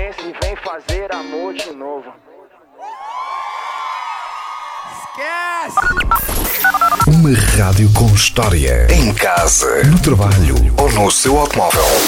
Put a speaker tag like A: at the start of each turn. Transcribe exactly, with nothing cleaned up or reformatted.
A: licença e vem fazer amor de novo.
B: Uma rádio com história. Em casa, no trabalho ou no seu automóvel.